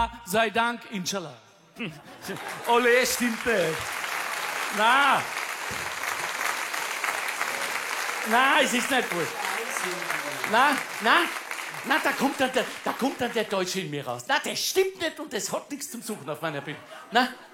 Allah sei Dank, Inshallah. Ole, stimmt nicht. Na. Na, es ist nicht gut. Na, da kommt dann der Deutsche in mir raus. Na, das stimmt nicht und das hat nichts zum Suchen auf meiner Bühne. Na,